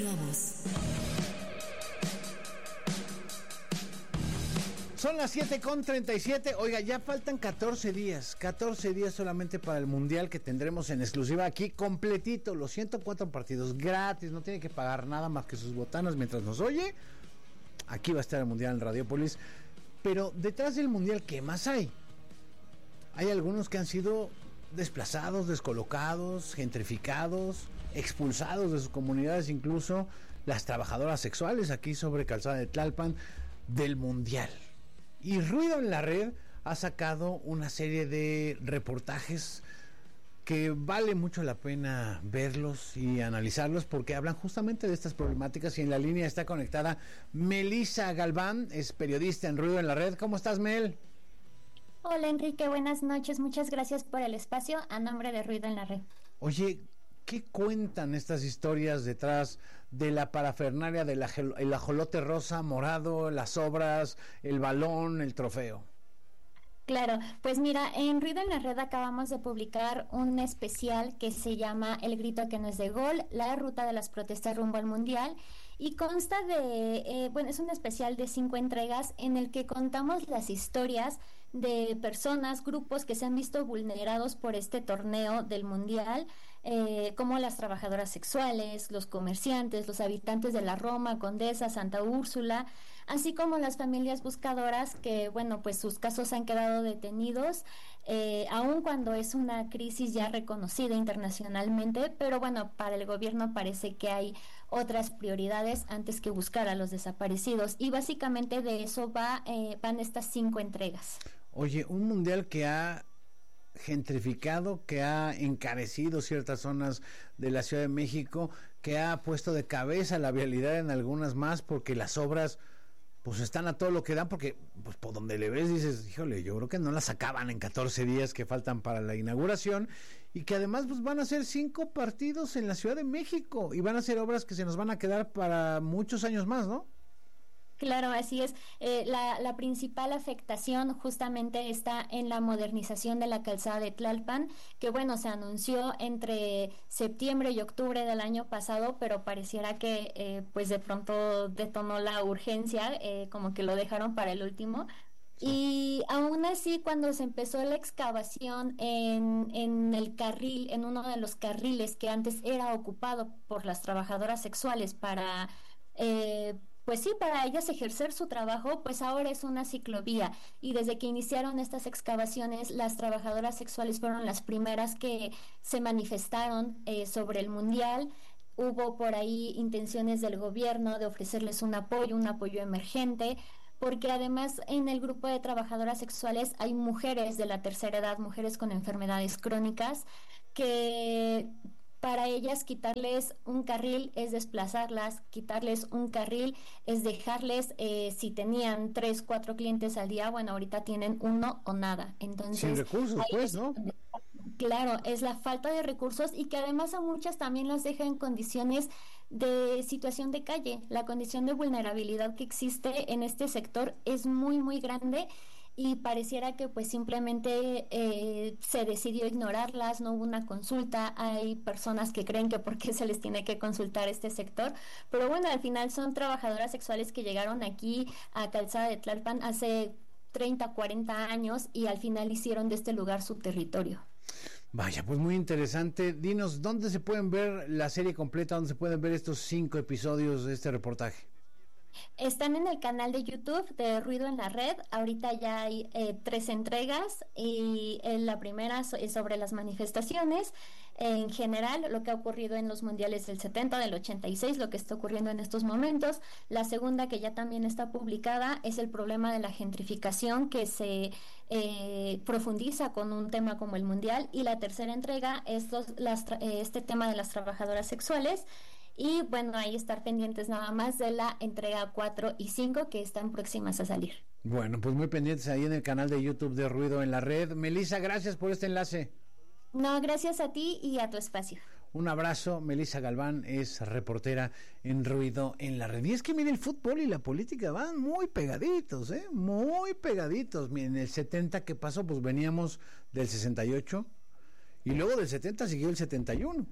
Continuamos. Son las 7:37. Oiga, ya faltan 14 días solamente para el Mundial, que tendremos en exclusiva aquí completito, los 104 partidos gratis, no tiene que pagar nada más que sus botanas mientras nos oye. Aquí va a estar el Mundial en Radiopolis. Pero detrás del Mundial, ¿qué más hay? Hay algunos que han sido desplazados, descolocados, gentrificados, expulsados de sus comunidades, incluso las trabajadoras sexuales aquí sobre Calzada de Tlalpan, del Mundial. Y Ruido en la Red ha sacado una serie de reportajes que vale mucho la pena verlos y analizarlos, porque hablan justamente de estas problemáticas. Y en la línea está conectada Melissa Galván, es periodista en Ruido en la Red. ¿Cómo estás, Mel? Hola, Enrique, buenas noches, muchas gracias por el espacio a nombre de Ruido en la Red. Oye, ¿qué cuentan estas historias detrás de la parafernalia del ajolote rosa, morado, las obras, el balón, el trofeo? Claro, pues mira, en Ruido en la Red acabamos de publicar un especial que se llama El grito que no es de gol, la ruta de las protestas rumbo al Mundial, y consta de, es un especial de 5 entregas en el que contamos las historias de personas, grupos que se han visto vulnerados por este torneo del Mundial, como las trabajadoras sexuales, los comerciantes, los habitantes de la Roma, Condesa, Santa Úrsula, así como las familias buscadoras que, pues sus casos han quedado detenidos, aun cuando es una crisis ya reconocida internacionalmente, pero para el gobierno parece que hay otras prioridades antes que buscar a los desaparecidos, y básicamente de eso van estas 5 entregas. Oye, un mundial que ha gentrificado, que ha encarecido ciertas zonas de la Ciudad de México, que ha puesto de cabeza la vialidad en algunas más, porque las obras pues están a todo lo que dan, porque pues por donde le ves dices, híjole, yo creo que no las acaban en 14 días que faltan para la inauguración, y que además pues van a ser 5 partidos en la Ciudad de México, y van a ser obras que se nos van a quedar para muchos años más, ¿no? Claro, así es. La principal afectación justamente está en la modernización de la calzada de Tlalpan, que se anunció entre septiembre y octubre del año pasado, pero pareciera que pues de pronto detonó la urgencia, como que lo dejaron para el último. Sí. Y aún así, cuando se empezó la excavación en el carril, en uno de los carriles que antes era ocupado por las trabajadoras sexuales para para ellas ejercer su trabajo, pues ahora es una ciclovía, y desde que iniciaron estas excavaciones, las trabajadoras sexuales fueron las primeras que se manifestaron sobre el Mundial. Hubo por ahí intenciones del gobierno de ofrecerles un apoyo emergente, porque además en el grupo de trabajadoras sexuales hay mujeres de la tercera edad, mujeres con enfermedades crónicas, que para ellas quitarles un carril es desplazarlas, quitarles un carril es dejarles, si tenían 3, 4 clientes al día, ahorita tienen 1 o nada. Entonces, sin recursos, pues, ¿no? Claro, es la falta de recursos, y que además a muchas también las deja en condiciones de situación de calle. La condición de vulnerabilidad que existe en este sector es muy, muy grande, y pareciera que pues simplemente se decidió ignorarlas, no hubo una consulta. Hay personas que creen que por qué se les tiene que consultar este sector, pero al final son trabajadoras sexuales que llegaron aquí a Calzada de Tlalpan hace 30, 40 años, y al final hicieron de este lugar su territorio. Vaya, pues muy interesante. Dinos, ¿dónde se pueden ver la serie completa? ¿Dónde se pueden ver estos 5 episodios de este reportaje? Están en el canal de YouTube de Ruido en la Red. Ahorita ya hay 3 entregas, y la primera es sobre las manifestaciones en general, lo que ha ocurrido en los mundiales del 70, del 86, lo que está ocurriendo en estos momentos. La segunda, que ya también está publicada, es el problema de la gentrificación, que se profundiza con un tema como el mundial. Y la tercera entrega es este tema de las trabajadoras sexuales. Y ahí estar pendientes nada más de la entrega 4 y 5, que están próximas a salir. Bueno, pues muy pendientes ahí en el canal de YouTube de Ruido en la Red. Melissa, gracias por este enlace. No, gracias a ti y a tu espacio. Un abrazo. Melissa Galván es reportera en Ruido en la Red. Y es que mire, el fútbol y la política van muy pegaditos, muy pegaditos. Miren, el 70 que pasó, pues veníamos del 68, y luego del 70 siguió el 71.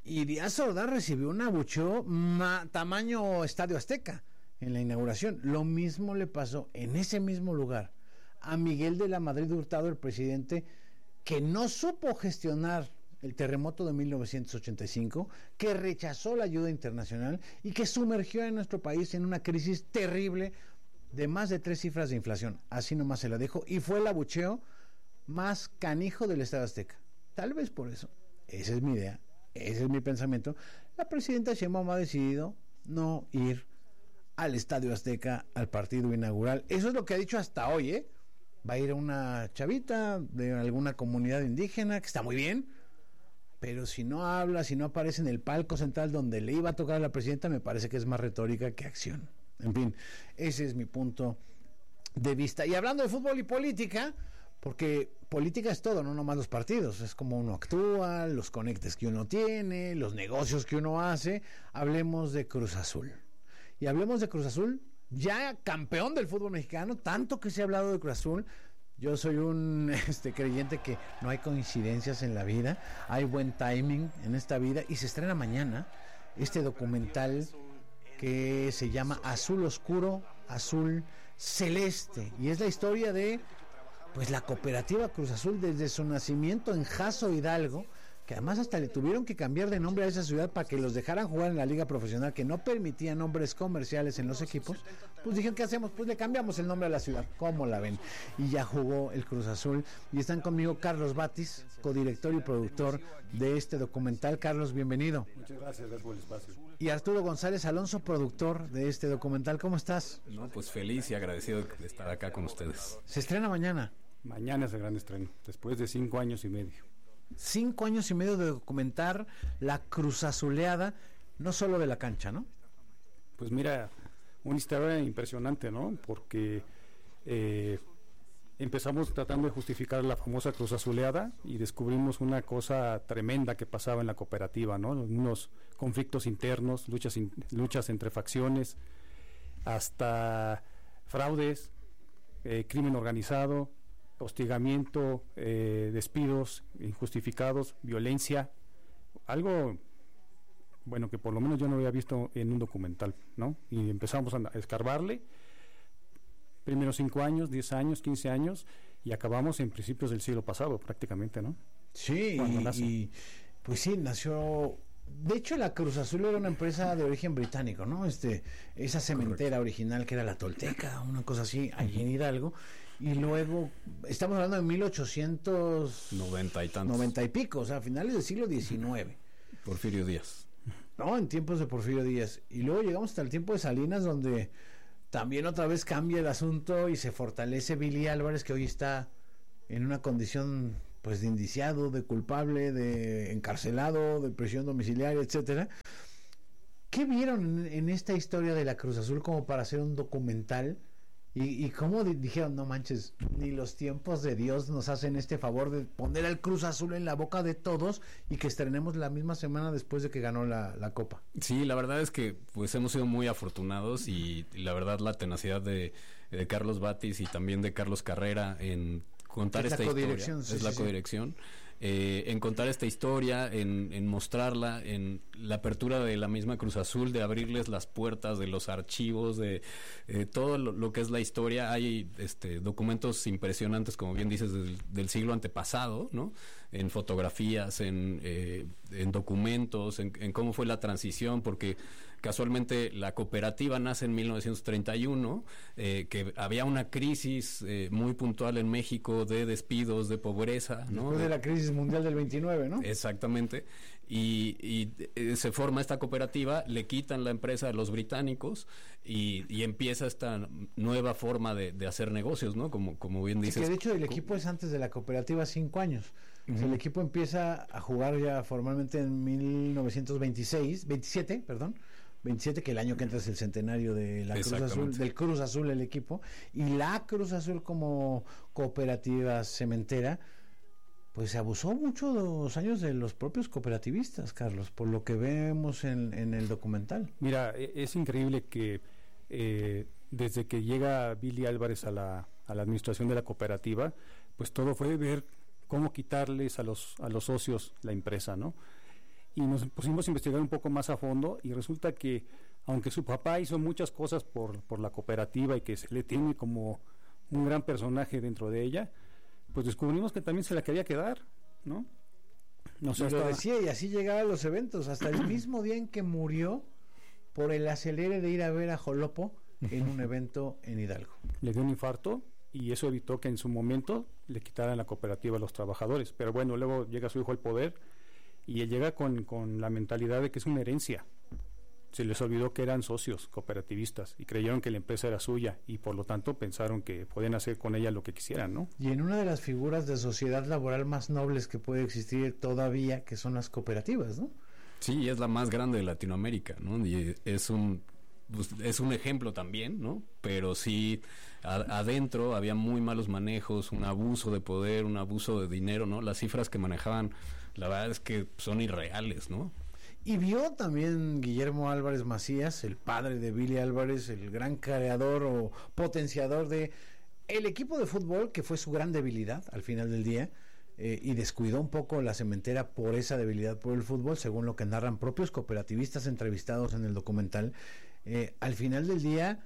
Y Díaz Ordaz recibió un abucheo tamaño Estadio Azteca en la inauguración. Lo mismo le pasó en ese mismo lugar a Miguel de la Madrid Hurtado, el presidente que no supo gestionar el terremoto de 1985, que rechazó la ayuda internacional y que sumergió a nuestro país en una crisis terrible de más de 3 cifras de inflación. Así nomás se la dejo, y fue el abucheo más canijo del Estadio Azteca. Tal vez por eso, esa es mi idea, ese es mi pensamiento, la presidenta Sheinbaum ha decidido no ir al Estadio Azteca al partido inaugural. Eso es lo que ha dicho hasta hoy, ¿eh? Va a ir a una chavita de alguna comunidad indígena, que está muy bien, pero si no habla, si no aparece en el palco central donde le iba a tocar a la presidenta, me parece que es más retórica que acción. En fin, ese es mi punto de vista. Y hablando de fútbol y política, porque política es todo, no nomás los partidos, es como uno actúa, los conectes que uno tiene, los negocios que uno hace. Hablemos de Cruz Azul. Y hablemos de Cruz Azul, ya campeón del fútbol mexicano, tanto que se ha hablado de Cruz Azul. Yo soy un creyente que no hay coincidencias en la vida, hay buen timing en esta vida, y se estrena mañana este documental que se llama Azul Oscuro, Azul Celeste, y es la historia de pues la cooperativa Cruz Azul desde su nacimiento en Jaso Hidalgo, que además hasta le tuvieron que cambiar de nombre a esa ciudad para que los dejaran jugar en la liga profesional, que no permitía nombres comerciales en los equipos. Pues dijeron, ¿qué hacemos? Pues le cambiamos el nombre a la ciudad. ¿Cómo la ven? Y ya jugó el Cruz Azul. Y están conmigo Carlos Batis, codirector y productor de este documental. Carlos, bienvenido. Muchas gracias por el espacio. Y Arturo González Alonso, productor de este documental. ¿Cómo estás? No, pues feliz y agradecido de estar acá con ustedes. Se estrena mañana. Mañana es el gran estreno, después de 5 años y medio. 5 años y medio de documentar la Cruz Azuleada, no solo de la cancha, ¿no? Pues mira, una historia impresionante, ¿no? Porque empezamos tratando de justificar la famosa Cruz Azuleada y descubrimos una cosa tremenda que pasaba en la cooperativa, ¿no? Unos conflictos internos, luchas entre facciones, hasta fraudes, crimen organizado, hostigamiento, despidos injustificados, violencia, algo bueno que por lo menos yo no había visto en un documental, ¿no? Y empezamos a escarbarle, primero 5 años, 10 años, 15 años, y acabamos en principios del siglo pasado prácticamente, ¿no? Sí, y pues sí, nació. De hecho, la Cruz Azul era una empresa de origen británico, ¿no? Esa cementera original que era la Tolteca, una cosa así, allí en Hidalgo. Y luego, estamos hablando de 1890 y tantos. 90 y pico, o sea, a finales del siglo XIX. Porfirio Díaz. No, en tiempos de Porfirio Díaz. Y luego llegamos hasta el tiempo de Salinas, donde también otra vez cambia el asunto y se fortalece Billy Álvarez, que hoy está en una condición pues de indiciado, de culpable, de encarcelado, de prisión domiciliaria, etcétera. ¿Qué vieron en esta historia de la Cruz Azul como para hacer un documental? ¿Y cómo dijeron, no manches, ni los tiempos de Dios nos hacen este favor de poner al Cruz Azul en la boca de todos y que estrenemos la misma semana después de que ganó la Copa? Sí, la verdad es que pues hemos sido muy afortunados, y la verdad la tenacidad de Carlos Batis y también de Carlos Carrera en contar esta historia, es la codirección, en contar esta historia, en mostrarla, en la apertura de la misma Cruz Azul, de abrirles las puertas de los archivos, de todo lo que es la historia. Hay documentos impresionantes, como bien dices, del siglo antepasado, ¿no? En fotografías, en documentos, en cómo fue la transición, porque casualmente la cooperativa nace en 1931, que había una crisis muy puntual en México de despidos, de pobreza, ¿no? Después de la crisis mundial del 29, ¿no? Exactamente. Y se forma esta cooperativa, le quitan la empresa a los británicos y empieza esta nueva forma de hacer negocios, ¿no? Como bien dices. Sí, que de hecho el equipo es antes de la cooperativa 5 años. Uh-huh. O sea, el equipo empieza a jugar ya formalmente en 27, que el año que entra es el centenario de la Cruz Azul, del Cruz Azul el equipo, y la Cruz Azul como cooperativa cementera, pues se abusó mucho de los años de los propios cooperativistas, Carlos, por lo que vemos en el documental. Mira, es increíble que desde que llega Billy Álvarez a la administración de la cooperativa, pues todo fue ver cómo quitarles a los socios la empresa, ¿no? y nos pusimos a investigar un poco más a fondo y resulta que aunque su papá hizo muchas cosas por la cooperativa y que se le tiene como un gran personaje dentro de ella, pues descubrimos que también se la quería quedar, ¿no? No sé, lo decía, y así llegaba a los eventos, hasta el mismo día en que murió por el acelere de ir a ver a Jolopo en un evento en Hidalgo. Le dio un infarto y eso evitó que en su momento le quitaran la cooperativa a los trabajadores. Pero bueno, luego llega su hijo al poder y él llega con la mentalidad de que es una herencia. Se les olvidó que eran socios cooperativistas y creyeron que la empresa era suya y por lo tanto pensaron que podían hacer con ella lo que quisieran, ¿no? Y en una de las figuras de sociedad laboral más nobles que puede existir todavía, que son las cooperativas, ¿no? Sí, es la más grande de Latinoamérica, ¿no? Y es un ejemplo también, ¿no? Pero sí, adentro había muy malos manejos, un abuso de poder, un abuso de dinero, ¿no? Las cifras que manejaban, la verdad es que son irreales, ¿no? Y vio también Guillermo Álvarez Macías, el padre de Billy Álvarez, el gran creador o potenciador de el equipo de fútbol, que fue su gran debilidad al final del día, y descuidó un poco la cementera por esa debilidad por el fútbol, según lo que narran propios cooperativistas entrevistados en el documental. Al final del día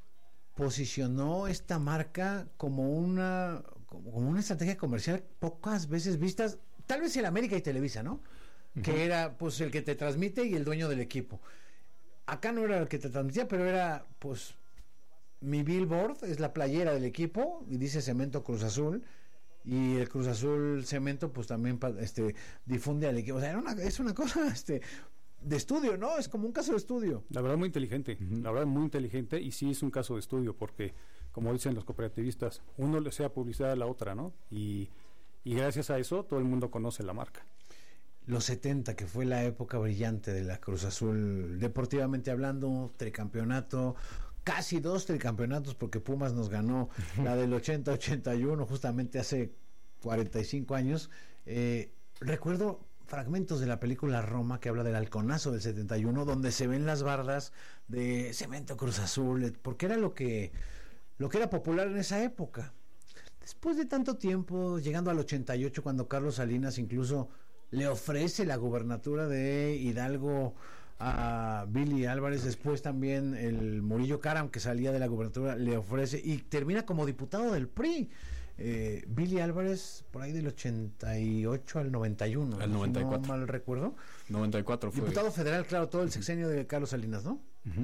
posicionó esta marca como una estrategia comercial pocas veces vistas, tal vez el América y Televisa, ¿no? Que era pues el que te transmite y el dueño del equipo. Acá no era el que te transmitía, pero era pues mi billboard, es la playera del equipo y dice Cemento Cruz Azul, y el Cruz Azul Cemento pues también difunde al equipo. O sea, es una cosa de estudio, ¿no? Es como un caso de estudio. La verdad muy inteligente, la verdad muy inteligente, y sí es un caso de estudio porque, como dicen los cooperativistas, uno le sea publicidad a la otra, ¿no? Y gracias a eso todo el mundo conoce la marca. Los 70, que fue la época brillante de la Cruz Azul, deportivamente hablando, tricampeonato, casi 2 tricampeonatos porque Pumas nos ganó la del 80-81 justamente hace 45 años. Recuerdo fragmentos de la película Roma que habla del halconazo del 71, donde se ven las bardas de Cemento Cruz Azul, porque era lo que era popular en esa época. Después de tanto tiempo, llegando al 88, cuando Carlos Salinas incluso le ofrece la gubernatura de Hidalgo a Billy Álvarez, después también el Murillo Karam, que salía de la gubernatura, le ofrece y termina como diputado del PRI. Billy Álvarez por ahí del 88 al 91, al 94, si no mal recuerdo. 94 fue diputado federal, claro, todo el sexenio de Carlos Salinas, ¿no?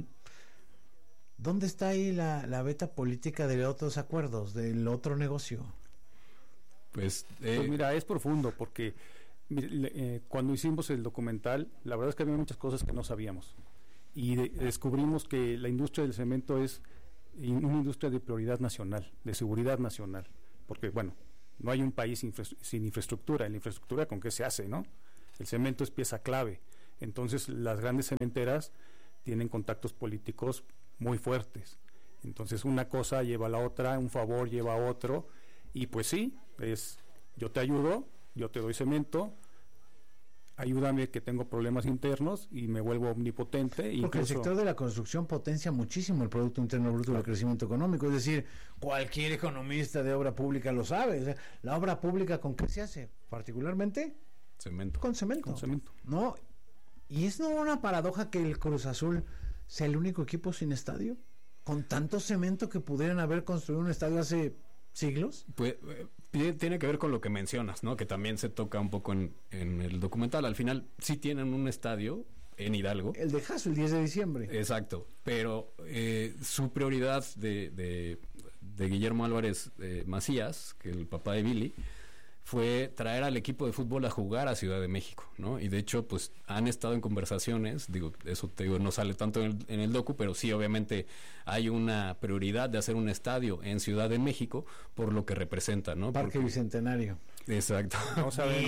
¿Dónde está ahí la beta política de otros acuerdos, del otro negocio? Pues mira, es profundo porque cuando hicimos el documental, la verdad es que había muchas cosas que no sabíamos y descubrimos que la industria del cemento es una industria de prioridad nacional, de seguridad nacional, porque bueno, no hay un país sin infraestructura. La infraestructura, ¿con qué se hace, no? El cemento es pieza clave. Entonces las grandes cementeras tienen contactos políticos muy fuertes, entonces una cosa lleva a la otra, un favor lleva a otro, y pues sí, yo te ayudo, yo te doy cemento, ayúdame que tengo problemas internos y me vuelvo omnipotente. Porque el sector de la construcción potencia muchísimo el Producto Interno Bruto y el crecimiento económico, es decir, cualquier economista de obra pública lo sabe. O sea, la obra pública, ¿con qué se hace? Particularmente cemento. Con cemento. ¿No? Y es no una paradoja que el Cruz Azul sea el único equipo sin estadio, con tanto cemento que pudieran haber construido un estadio hace siglos. Pues tiene que ver con lo que mencionas, ¿no? Que también se toca un poco en el documental. Al final sí tienen un estadio en Hidalgo. El de Jaso, el 10 de diciembre. Exacto, pero su prioridad de Guillermo Álvarez Macías, que es el papá de Billy, fue traer al equipo de fútbol a jugar a Ciudad de México, ¿no? Y de hecho, pues han estado en conversaciones, eso te digo, no sale tanto en el docu, pero sí, obviamente hay una prioridad de hacer un estadio en Ciudad de México por lo que representa, ¿no? Parque Bicentenario. Exacto. No sabemos.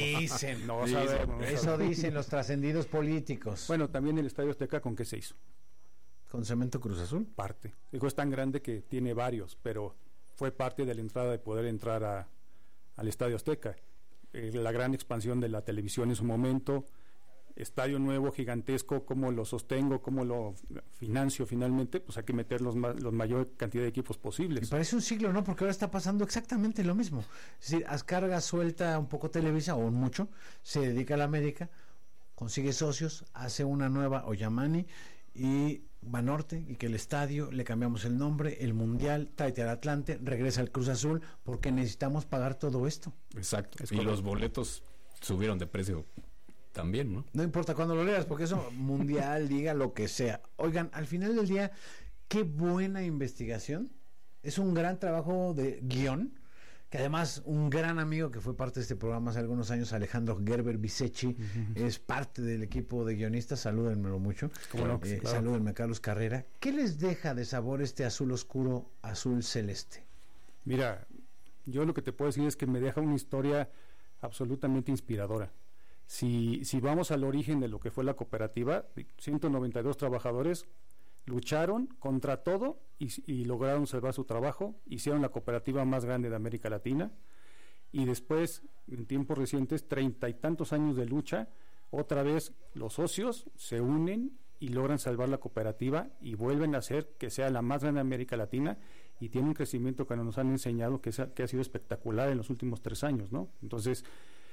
Eso dicen los trascendidos políticos. Bueno, también el Estadio Azteca, ¿con qué se hizo? ¿Con Cemento Cruz Azul? Parte. Digo, es tan grande que tiene varios, pero fue parte de la entrada de poder entrar al Estadio Azteca. La gran expansión de la televisión en su momento, estadio nuevo, gigantesco, cómo lo sostengo, cómo lo financio finalmente, pues hay que meter los mayor cantidad de equipos posibles. Y parece un siglo, ¿no? Porque ahora está pasando exactamente lo mismo. Es decir, Azcárraga suelta un poco Televisa, o mucho, se dedica a la América, consigue socios, hace una nueva Oyamani y Banorte, y que el estadio le cambiamos el nombre, el Mundial, tráete al Atlante, regresa al Cruz Azul, porque necesitamos pagar todo esto. Exacto. Y los boletos subieron de precio también, ¿no? No importa cuando lo leas, porque eso, Mundial, Liga, lo que sea. Oigan, al final del día, qué buena investigación. Es un gran trabajo de guión, que además un gran amigo que fue parte de este programa hace algunos años, Alejandro Gerber Bisechi, es parte del equipo de guionistas. Salúdenmelo mucho. Claro. Salúdenme a Carlos Carrera. ¿Qué les deja de sabor este azul oscuro, azul celeste? Mira, yo lo que te puedo decir es que me deja una historia absolutamente inspiradora. Si vamos al origen de lo que fue la cooperativa, 192 trabajadores lucharon contra todo y lograron salvar su trabajo, hicieron la cooperativa más grande de América Latina, y después, en tiempos recientes, 30 y tantos años de lucha, otra vez los socios se unen y logran salvar la cooperativa y vuelven a hacer que sea la más grande de América Latina, y tiene un crecimiento que nos han enseñado que ha sido espectacular en los últimos 3 años, ¿no? Entonces,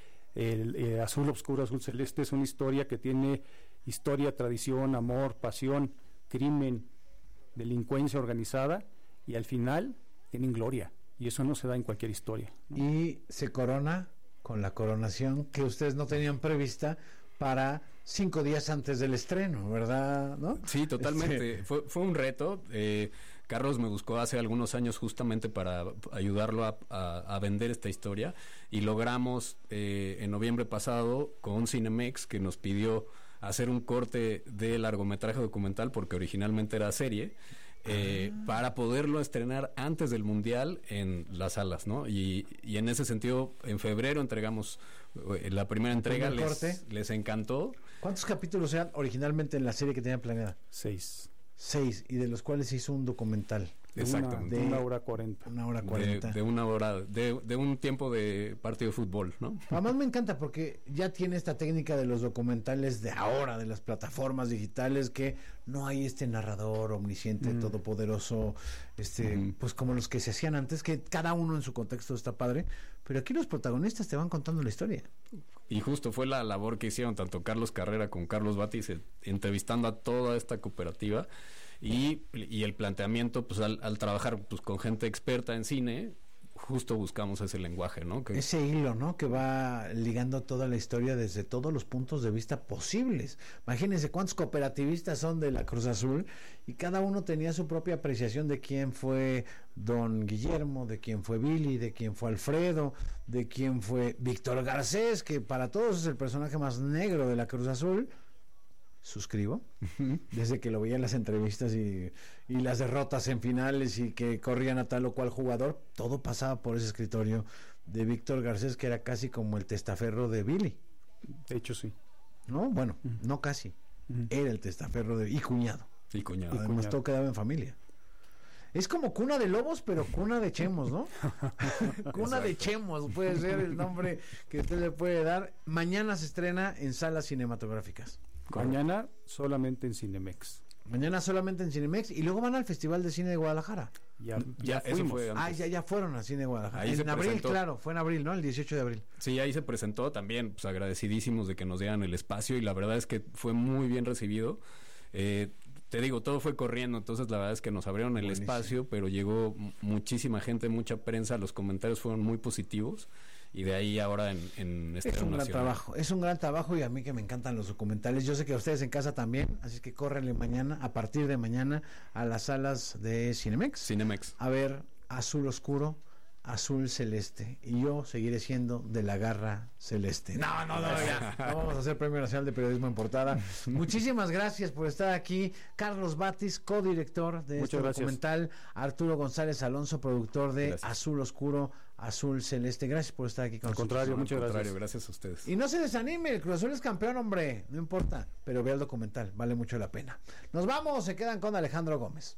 el azul oscuro, azul celeste es una historia que tiene historia, tradición, amor, pasión, crimen, delincuencia organizada, y al final tienen gloria, y eso no se da en cualquier historia, ¿no? Y se corona con la coronación que ustedes no tenían prevista para 5 días antes del estreno, ¿verdad? ¿No? Sí, totalmente. Fue un reto. Carlos me buscó hace algunos años justamente para ayudarlo a vender esta historia, y logramos en noviembre pasado con Cinemex, que nos pidió hacer un corte de largometraje documental, porque originalmente era serie, para poderlo estrenar antes del Mundial en las salas, ¿no? Y en ese sentido, en febrero entregamos la primera entrega, les encantó. ¿Cuántos capítulos eran originalmente en la serie que tenían planeada? 6, y de los cuales se hizo un documental. Exactamente. De 1:40. 1:40. De una hora, de un tiempo de partido de fútbol, ¿no? Además me encanta porque ya tiene esta técnica de los documentales de ahora, de las plataformas digitales, que no hay este narrador omnisciente, todopoderoso, pues como los que se hacían antes, que cada uno en su contexto está padre, pero aquí los protagonistas te van contando la historia. Y justo fue la labor que hicieron tanto Carlos Carrera como Carlos Batis, entrevistando a toda esta cooperativa. Y el planteamiento, pues al trabajar pues con gente experta en cine, justo buscamos ese lenguaje, ¿no? Ese hilo, ¿no? Que va ligando toda la historia desde todos los puntos de vista posibles. Imagínense cuántos cooperativistas son de la Cruz Azul, y cada uno tenía su propia apreciación de quién fue don Guillermo, de quién fue Billy, de quién fue Alfredo, de quién fue Víctor Garcés, que para todos es el personaje más negro de la Cruz Azul. Suscribo, desde que lo veía en las entrevistas y las derrotas en finales, y que corrían a tal o cual jugador, todo pasaba por ese escritorio de Víctor Garcés, que era casi como el testaferro de Billy. De hecho, sí. No, bueno, no casi. Era el testaferro y cuñado. Y cuñado. Además, todo quedaba en familia. Es como cuna de lobos, pero cuna de chemos, ¿no? Cuna de chemos puede ser el nombre que usted le puede dar. Mañana se estrena en salas cinematográficas. Mañana solamente en Cinemex. Mañana solamente en Cinemex, y luego van al Festival de Cine de Guadalajara. Ya eso fue antes. Ya fueron al Cine de Guadalajara. Ahí en abril, presentó. Claro, fue en abril, ¿no? El 18 de abril. Sí, ahí se presentó también, pues agradecidísimos de que nos dieran el espacio, y la verdad es que fue muy bien recibido. Te digo, todo fue corriendo, entonces la verdad es que nos abrieron el espacio, pero llegó muchísima gente, mucha prensa, los comentarios fueron muy positivos. Y de ahí ahora en es un gran trabajo, y a mí que me encantan los documentales, yo sé que a ustedes en casa también, así que córrenle mañana, a partir de mañana, a las salas de Cinemex a ver Azul Oscuro, Azul Celeste, y yo seguiré siendo de la garra celeste. No, ya. No vamos a hacer Premio Nacional de Periodismo en Portada. Muchísimas gracias por estar aquí. Carlos Batis, codirector de este documental. Arturo González Alonso, productor de Azul Oscuro, Azul Celeste. Gracias por estar aquí con nosotros. Al contrario, muchas gracias. Gracias a ustedes. Y no se desanime, el Cruz Azul es campeón, hombre, no importa, pero vea el documental, vale mucho la pena. Nos vamos, se quedan con Alejandro Gómez.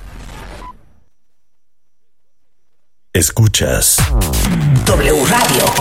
Escuchas W Radio.